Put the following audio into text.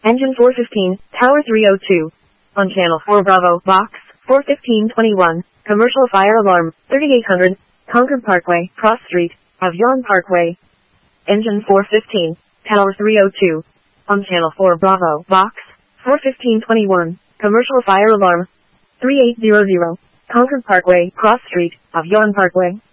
Engine 415, Tower 302. On Channel 4 Bravo, Box 41521, Commercial Fire Alarm, 3800, Concord Parkway, Cross Street, Avion Parkway. Engine 415, Tower 302. On Channel 4 Bravo, Box 41521, Commercial Fire Alarm, 3800, Concord Parkway, Cross Street, Avion Parkway.